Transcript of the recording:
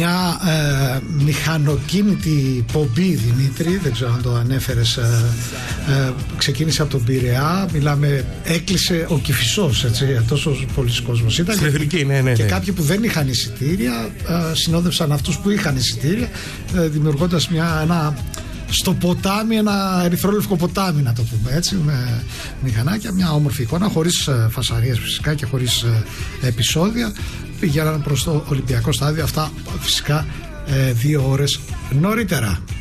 μια μηχανοκίνητη πομπή, Δημήτρη, δεν ξέρω αν το ανέφερες, ξεκίνησε από τον Πειραιά, μιλάμε, έκλεισε ο Κηφισός, έτσι, τόσο πολλοί κόσμος ήταν. Στην Εθνική, ναι. Και κάποιοι που δεν είχαν εισιτήρια συνόδευσαν αυτούς που είχαν εισιτήρια, δημιουργώντας ένα στο ποτάμι, ένα ερυθρόλευκο ποτάμι, να το πούμε έτσι, με μηχανάκια, μια όμορφη εικόνα, χωρίς φασαρίες φυσικά και χωρίς επεισόδια. Πηγαίναν προς το Ολυμπιακό στάδιο, αυτά φυσικά 2 ώρες νωρίτερα.